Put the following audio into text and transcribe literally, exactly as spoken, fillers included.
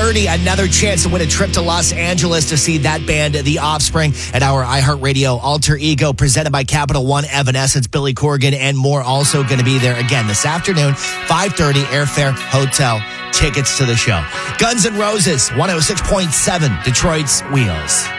thirty, another chance to win a trip to Los Angeles to see that band, The Offspring, at our iHeartRadio Alter Ego, presented by Capital One, Evanescence, Billy Corgan, and more also going to be there again this afternoon, five thirty, airfare, hotel, tickets to the show. Guns N' Roses, one oh six point seven, Detroit's Wheels.